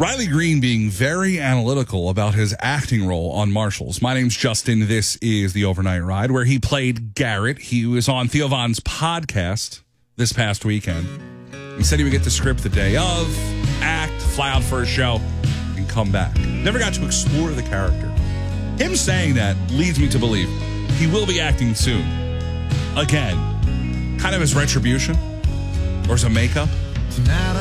Riley Green being very analytical about his acting role on Marshalls. My name's Justin. This is The Overnight Ride, where he played Garrett. He was on Theo Von's podcast this past weekend. He said he would get the script the day of, act, fly out for a show, and come back. Never got to explore the character. Him saying that leads me to believe he will be acting soon. Again, kind of as retribution or as a makeup. Tonight